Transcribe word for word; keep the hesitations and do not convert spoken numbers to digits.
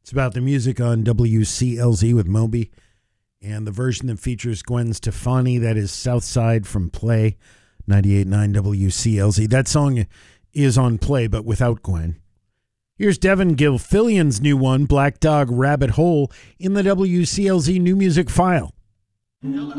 It's about the music on W C L Z with Moby, and the version that features Gwen Stefani, that is Southside from Play, ninety-eight point nine W C L Z. That song is on Play, but without Gwen. Here's Devin Gilfillian's new one, Black Dog Rabbit Hole, in the W C L Z New Music File.